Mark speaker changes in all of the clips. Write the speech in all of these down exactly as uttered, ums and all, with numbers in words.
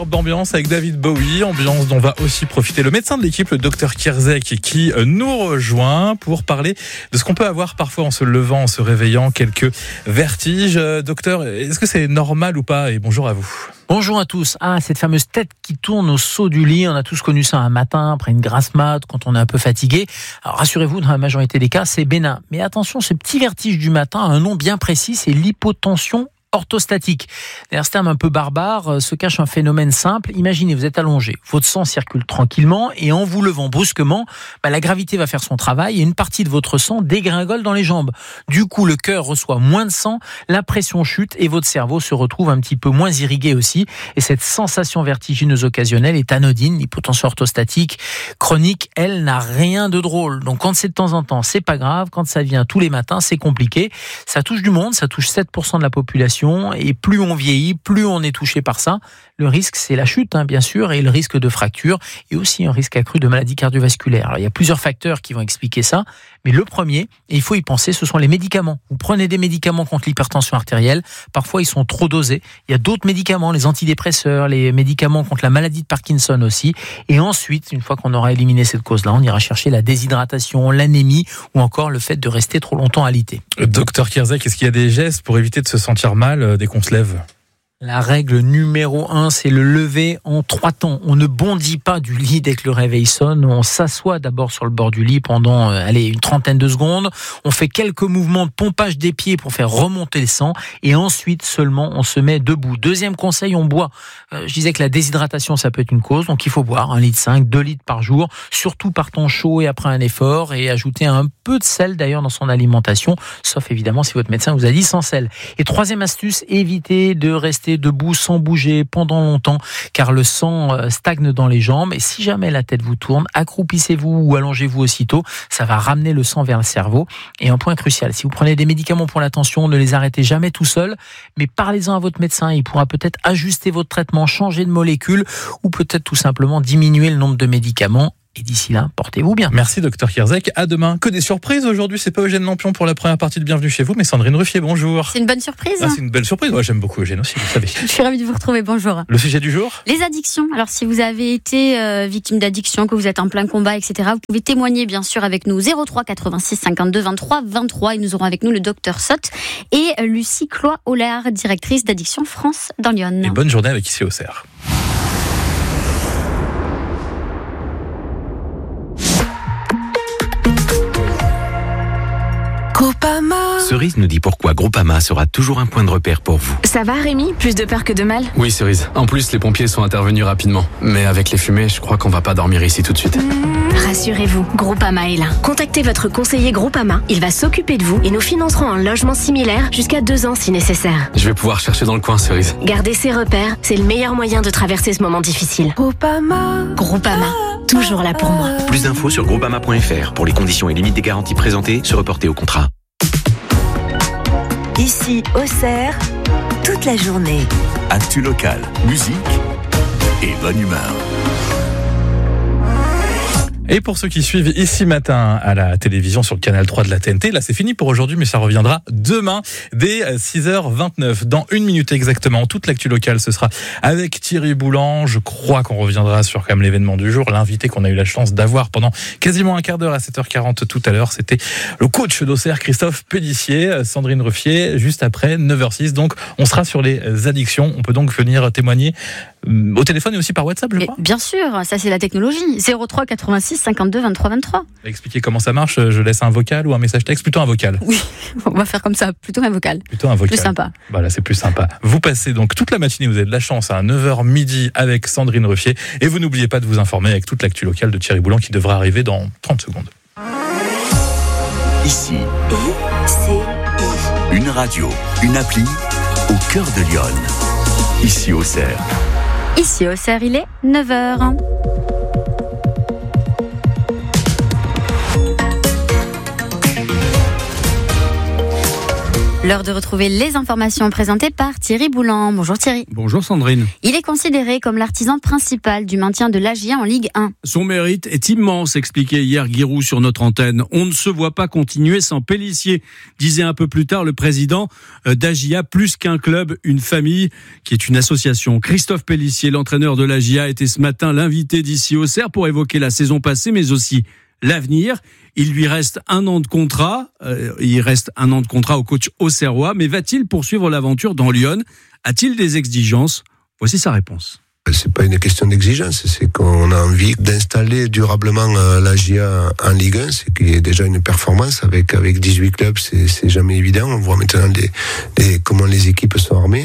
Speaker 1: D'ambiance avec David Bowie, ambiance dont va aussi profiter le médecin de l'équipe, le docteur Kierzek, qui nous rejoint pour parler de ce qu'on peut avoir parfois en se levant, en se réveillant, quelques vertiges. Docteur, est-ce que c'est normal ou pas? Et bonjour à vous.
Speaker 2: Bonjour à tous. Ah, cette fameuse tête qui tourne au saut du lit, on a tous connu ça un matin, après une grasse mat, quand on est un peu fatigué. Alors rassurez-vous, dans la majorité des cas, c'est bénin. Mais attention, ce petit vertige du matin a un nom bien précis, c'est l'hypotension orthostatique. Derrière ce terme un peu barbare se cache un phénomène simple. Imaginez, vous êtes allongé, votre sang circule tranquillement et en vous levant brusquement, bah, la gravité va faire son travail et une partie de votre sang dégringole dans les jambes. Du coup, le cœur reçoit moins de sang, la pression chute et votre cerveau se retrouve un petit peu moins irrigué aussi. Et cette sensation vertigineuse occasionnelle est anodine. L'hypotension orthostatique chronique, elle, n'a rien de drôle. Donc quand c'est de temps en temps, c'est pas grave. Quand ça vient tous les matins, c'est compliqué. Ça touche du monde, ça touche sept pour cent de la population. Et plus on vieillit, plus on est touché par ça. Le risque, c'est la chute, hein, bien sûr, et le risque de fracture, et aussi un risque accru de maladies cardiovasculaires. Alors, il y a plusieurs facteurs qui vont expliquer ça, mais le premier, et il faut y penser, ce sont les médicaments. Vous prenez des médicaments contre l'hypertension artérielle, parfois ils sont trop dosés. Il y a d'autres médicaments, les antidépresseurs, les médicaments contre la maladie de Parkinson aussi. Et ensuite, une fois qu'on aura éliminé cette cause-là, on ira chercher la déshydratation, l'anémie, ou encore le fait de rester trop longtemps alité.
Speaker 1: Docteur Kierzek, est-ce qu'il y a des gestes pour éviter de se sentir mal dès qu'on se lève?
Speaker 2: La règle numéro un, c'est le lever en trois temps. On ne bondit pas du lit dès que le réveil sonne. On s'assoit d'abord sur le bord du lit pendant, euh, allez, une trentaine de secondes. On fait quelques mouvements de pompage des pieds pour faire remonter le sang. Et ensuite, seulement, on se met debout. Deuxième conseil, on boit. Euh, je disais que la déshydratation, ça peut être une cause. Donc, il faut boire un litre cinq, deux litres par jour. Surtout par temps chaud et après un effort. Et ajouter un peu de sel, d'ailleurs, dans son alimentation. Sauf, évidemment, si votre médecin vous a dit sans sel. Et troisième astuce, évitez de rester debout sans bouger pendant longtemps car le sang stagne dans les jambes et si jamais la tête vous tourne, accroupissez-vous ou allongez-vous aussitôt, ça va ramener le sang vers le cerveau. Et un point crucial, si vous prenez des médicaments pour la tension, ne les arrêtez jamais tout seul, mais parlez-en à votre médecin, il pourra peut-être ajuster votre traitement, changer de molécule ou peut-être tout simplement diminuer le nombre de médicaments. Et d'ici là, portez-vous bien.
Speaker 1: Merci docteur Kierzek, à demain. Que des surprises aujourd'hui, c'est pas Eugène Lampion pour la première partie de Bienvenue chez vous, mais Sandrine Ruffier, bonjour.
Speaker 3: C'est une bonne surprise.
Speaker 1: Ah, c'est une belle surprise, ouais, j'aime beaucoup Eugène aussi, vous savez.
Speaker 3: Je suis ravie de vous retrouver, bonjour.
Speaker 1: Le sujet du jour ?
Speaker 3: Les addictions. Alors si vous avez été euh, victime d'addiction, que vous êtes en plein combat, et cetera, vous pouvez témoigner bien sûr avec nous zéro trois quatre-vingt-six cinquante-deux vingt-trois vingt-trois et nous aurons avec nous le docteur Sott et Lucie Cloix-Hollard, directrice d'Addiction France dans Lyon.
Speaker 1: Et bonne journée avec Ici Auxerre.
Speaker 4: Groupama. Cerise nous dit pourquoi Groupama sera toujours un point de repère pour vous.
Speaker 5: Ça va Rémi? Plus de peur que de mal?
Speaker 6: Oui Cerise, en plus les pompiers sont intervenus rapidement. Mais avec les fumées, je crois qu'on va pas dormir ici tout de suite.
Speaker 5: Mmh. Rassurez-vous, Groupama est là. Contactez votre conseiller Groupama, il va s'occuper de vous et nous financerons un logement similaire jusqu'à deux ans si nécessaire.
Speaker 6: Je vais pouvoir chercher dans le coin Cerise.
Speaker 5: Gardez ses repères, c'est le meilleur moyen de traverser ce moment difficile.
Speaker 4: Groupama.
Speaker 5: Groupama, toujours là pour moi.
Speaker 4: Plus d'infos sur groupama point f r. Pour les conditions et limites des garanties présentées, se reporter au contrat.
Speaker 7: Ici, Auxerre, toute la journée.
Speaker 8: Actu local, musique et bonne humeur.
Speaker 1: Et pour ceux qui suivent Ici Matin à la télévision sur le canal trois de la T N T, là c'est fini pour aujourd'hui, mais ça reviendra demain dès six heures vingt-neuf. Dans une minute exactement, toute l'actu locale, ce sera avec Thierry Boulan. Je crois qu'on reviendra sur quand même l'événement du jour. L'invité qu'on a eu la chance d'avoir pendant quasiment un quart d'heure à sept heures quarante tout à l'heure, c'était le coach d'Auxerre, Christophe Pélissier. Sandrine Ruffier, juste après neuf heures six. Donc on sera sur les addictions. On peut donc venir témoigner au téléphone et aussi par WhatsApp, je crois.
Speaker 3: Bien sûr, ça c'est la technologie. zéro trois quatre-vingt-six cinquante-deux vingt-trois vingt-trois.
Speaker 1: Expliquez comment ça marche. Je laisse un vocal ou un message texte. Plutôt un vocal.
Speaker 3: Oui, on va faire comme ça. Plutôt un vocal.
Speaker 1: Plutôt un vocal.
Speaker 3: Plus sympa.
Speaker 1: Voilà, c'est plus sympa. Vous passez donc toute la matinée, vous avez de la chance à neuf heures midi avec Sandrine Ruffier. Et vous n'oubliez pas de vous informer avec toute l'actu locale de Thierry Boulan qui devra arriver dans trente secondes.
Speaker 8: Ici,
Speaker 7: I C I.
Speaker 8: une radio, une appli au cœur de Lyon. Ici Auxerre.
Speaker 3: Ici Auxerre, il est neuf heures. L'heure de retrouver les informations présentées par Thierry Boulan. Bonjour Thierry.
Speaker 9: Bonjour Sandrine.
Speaker 3: Il est considéré comme l'artisan principal du maintien de l'A J A en Ligue un.
Speaker 9: Son mérite est immense, expliquait hier Giroud sur notre antenne. On ne se voit pas continuer sans Pélissier, disait un peu plus tard le président d'A J A, plus qu'un club, une famille, qui est une association. Christophe Pélissier, l'entraîneur de l'A J A, était ce matin l'invité d'ici Auxerre pour évoquer la saison passée, mais aussi l'avenir. Il lui reste un an de contrat, euh, il reste un an de contrat au coach auxerrois, mais va-t-il poursuivre l'aventure dans Lyon ? A-t-il des exigences ? Voici sa réponse.
Speaker 10: C'est pas une question d'exigence, c'est qu'on a envie d'installer durablement l'A J A en Ligue un, c'est qu'il y ait déjà une performance avec avec dix-huit clubs, c'est, c'est jamais évident. On voit maintenant les, les, comment les équipes sont armées.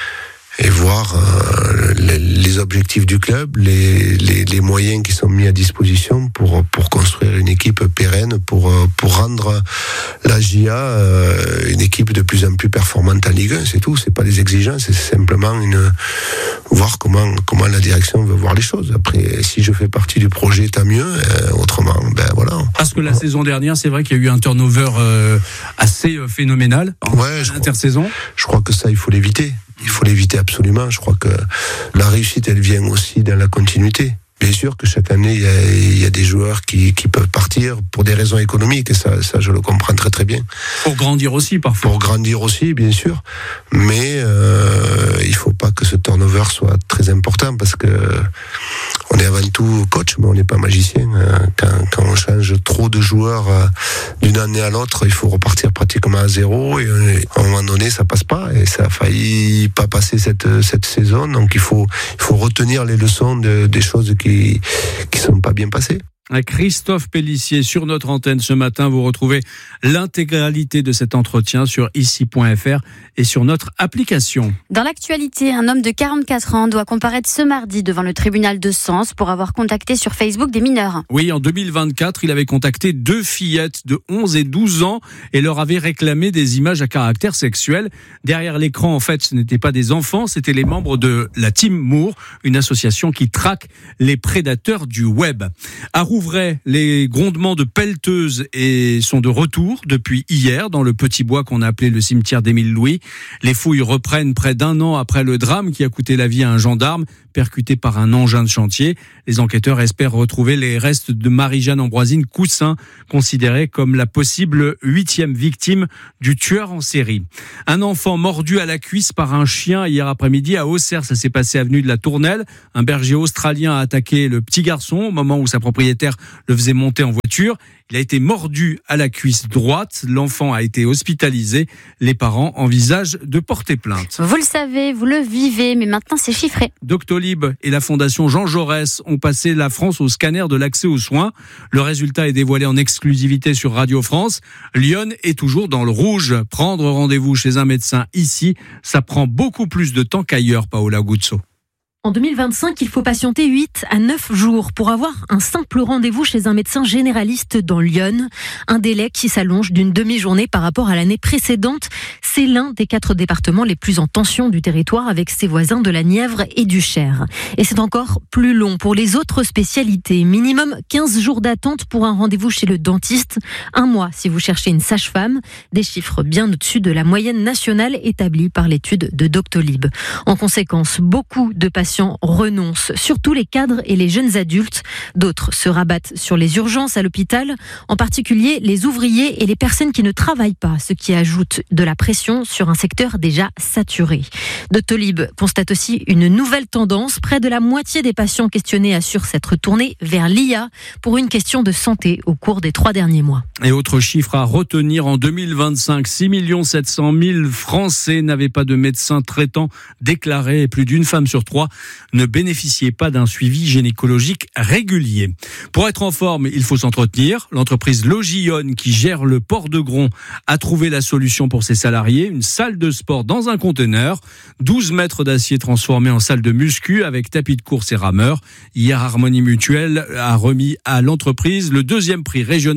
Speaker 10: Et voir euh, les, les objectifs du club, les, les, les moyens qui sont mis à disposition pour pour construire une équipe pérenne, pour pour rendre l'A J A euh, une équipe de plus en plus performante en Ligue un. C'est tout, c'est pas des exigences, c'est simplement une voir comment comment la direction veut voir les choses. Après, si je fais partie du projet, tant mieux. Euh, autrement, ben voilà.
Speaker 9: Parce que la saison dernière, c'est vrai qu'il y a eu un turnover euh, assez phénoménal en
Speaker 10: ouais,
Speaker 9: intersaison.
Speaker 10: Je crois que ça, il faut l'éviter. Il faut l'éviter absolument. Je crois que la réussite, elle vient aussi dans la continuité. Bien sûr que chaque année, il y a, il y a des joueurs qui, qui peuvent partir pour des raisons économiques, et ça, ça, je le comprends très très bien.
Speaker 9: Pour grandir aussi, parfois.
Speaker 10: Pour grandir aussi, bien sûr. Mais euh, il faut pas que ce turnover soit très important, parce que on est avant tout coach, mais on n'est pas magicien. Quand, quand on change trop de joueurs d'une année à l'autre, il faut repartir pratiquement à zéro, et à un moment donné, ça passe pas, et ça a failli pas passer cette, cette saison. Donc il faut, il faut retenir les leçons de, des choses qui qui qui sont pas bien passés.
Speaker 9: Christophe Pélissier sur notre antenne ce matin. Vous retrouvez l'intégralité de cet entretien sur ici point f r et sur notre application.
Speaker 3: Dans l'actualité, un homme de quarante-quatre ans doit comparaître ce mardi devant le tribunal de Sens pour avoir contacté sur Facebook des mineurs.
Speaker 9: Oui, en deux mille vingt-quatre, il avait contacté deux fillettes de onze et douze ans et leur avait réclamé des images à caractère sexuel. Derrière l'écran, en fait, ce n'étaient pas des enfants, c'étaient les membres de la Team Moore, une association qui traque les prédateurs du web. À Rouvray, les grondements de pelleteuses et sont de retour depuis hier dans le petit bois qu'on a appelé le cimetière d'Émile Louis. Les fouilles reprennent près d'un an après le drame qui a coûté la vie à un gendarme percuté par un engin de chantier. Les enquêteurs espèrent retrouver les restes de Marie-Jeanne Ambroisine Coussin, considérée comme la possible huitième victime du tueur en série. Un enfant mordu à la cuisse par un chien hier après-midi à Auxerre, ça s'est passé avenue de la Tournelle. Un berger australien a attaqué le petit garçon au moment où sa propriétaire le faisait monter en voiture. Il a été mordu à la cuisse droite. L'enfant a été hospitalisé. Les parents envisagent de porter plainte.
Speaker 3: Vous le savez, vous le vivez, mais maintenant c'est chiffré.
Speaker 9: Doctolib et la Fondation Jean Jaurès ont passé la France au scanner de l'accès aux soins. Le résultat est dévoilé en exclusivité sur Radio France. Lyon est toujours dans le rouge. Prendre rendez-vous chez un médecin ici, ça prend beaucoup plus de temps qu'ailleurs, Paola Guzzo.
Speaker 11: En deux mille vingt-cinq, il faut patienter huit à neuf jours pour avoir un simple rendez-vous chez un médecin généraliste dans Lyon. Un délai qui s'allonge d'une demi-journée par rapport à l'année précédente. C'est l'un des quatre départements les plus en tension du territoire avec ses voisins de la Nièvre et du Cher. Et c'est encore plus long pour les autres spécialités. Minimum quinze jours d'attente pour un rendez-vous chez le dentiste. Un mois si vous cherchez une sage-femme. Des chiffres bien au-dessus de la moyenne nationale établie par l'étude de Doctolib. En conséquence, beaucoup de patients renoncent, surtout les cadres et les jeunes adultes. D'autres se rabattent sur les urgences à l'hôpital, en particulier les ouvriers et les personnes qui ne travaillent pas, ce qui ajoute de la pression sur un secteur déjà saturé. Doctolib constate aussi une nouvelle tendance. Près de la moitié des patients questionnés assurent s'être tournés vers l'I A pour une question de santé au cours des trois derniers mois.
Speaker 9: Et autre chiffre à retenir, en deux mille vingt-cinq, six millions sept cent mille Français n'avaient pas de médecin traitant déclaré et plus d'une femme sur trois ne bénéficiait pas d'un suivi gynécologique régulier. Pour être en forme, il faut s'entretenir. L'entreprise Logione, qui gère le port de Gron, a trouvé la solution pour ses salariés. Une salle de sport dans un conteneur, douze mètres d'acier transformés en salle de muscu avec tapis de course et rameur. Hier, Harmonie Mutuelle a remis à l'entreprise le deuxième prix régional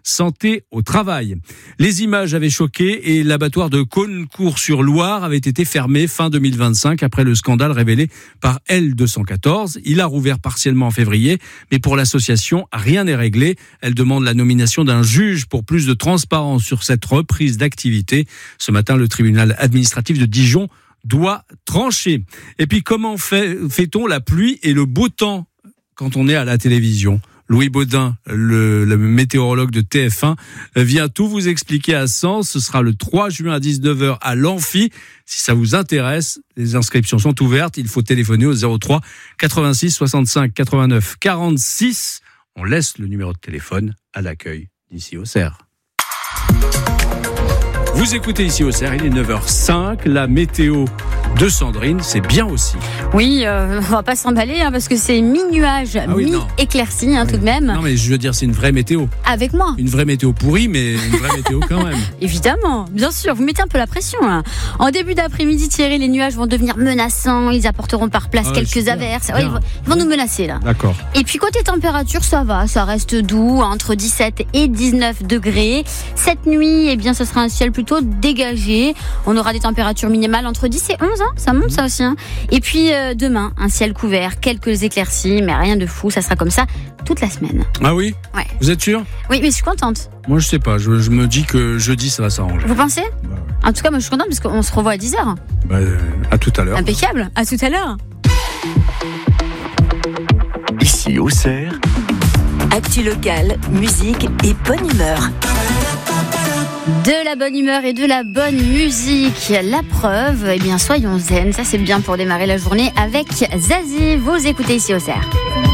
Speaker 9: santé au travail. Les images avaient choqué et l'abattoir de Caunecourt-sur-Loire avait été fermé fin deux mille vingt-cinq après le scandale révélé par L deux cent quatorze. Il a rouvert partiellement en février, mais pour l'association, rien n'est réglé. Elle demande la nomination d'un juge pour plus de transparence sur cette reprise d'activité. Ce matin, le tribunal administratif de Dijon doit trancher. Et puis, comment fait, fait-on la pluie et le beau temps quand on est à la télévision ? Louis Baudin, le, le météorologue de T F un, vient tout vous expliquer à Sens. Ce sera le trois juin à dix-neuf heures à l'Amphi. Si ça vous intéresse, les inscriptions sont ouvertes. Il faut téléphoner au zéro trois quatre-vingt-six soixante-cinq quatre-vingt-neuf quarante-six. On laisse le numéro de téléphone à l'accueil d'ici au Cerf. Vous écoutez ici au Cerf, il est neuf heures cinq, la météo de Sandrine, c'est bien aussi.
Speaker 3: Oui, euh, on va pas s'emballer hein, parce que c'est mi-nuage,
Speaker 9: ah oui,
Speaker 3: mi-éclairci hein,
Speaker 9: oui.
Speaker 3: tout de même.
Speaker 9: Non mais je veux dire, c'est une vraie météo.
Speaker 3: Avec moi.
Speaker 9: Une vraie météo pourrie, mais une vraie météo quand même.
Speaker 3: Évidemment, bien sûr, vous mettez un peu la pression. Hein. En début d'après-midi, Thierry, les nuages vont devenir menaçants, ils apporteront par place ah, quelques averses. Ouais, ils vont, ils vont nous menacer là.
Speaker 9: D'accord.
Speaker 3: Et puis côté température, ça va, ça reste doux, entre dix-sept et dix-neuf degrés. Cette nuit, eh bien, ce sera un ciel plutôt dégagé. On aura des températures minimales entre dix et onze, hein. Ça monte ça aussi. Hein. Et puis euh, demain, un ciel couvert, quelques éclaircies, mais rien de fou, ça sera comme ça toute la semaine.
Speaker 9: Ah oui ?
Speaker 3: Ouais.
Speaker 9: Vous êtes sûr ?
Speaker 3: Oui, mais je suis contente.
Speaker 9: Moi, je sais pas, je, je me dis que jeudi, ça va s'arranger.
Speaker 3: Vous pensez ?
Speaker 9: Bah, ouais.
Speaker 3: En tout cas, moi, je suis contente parce qu'on se revoit à dix heures.
Speaker 9: Bah, euh, à tout à l'heure.
Speaker 3: Impeccable, à tout à l'heure.
Speaker 8: Ici au Cerf,
Speaker 7: actu locale, musique et bonne humeur.
Speaker 3: De la bonne humeur et de la bonne musique. La preuve, eh bien, soyons zen. Ça, c'est bien pour démarrer la journée avec Zazie. Vous écoutez ici au Cerf.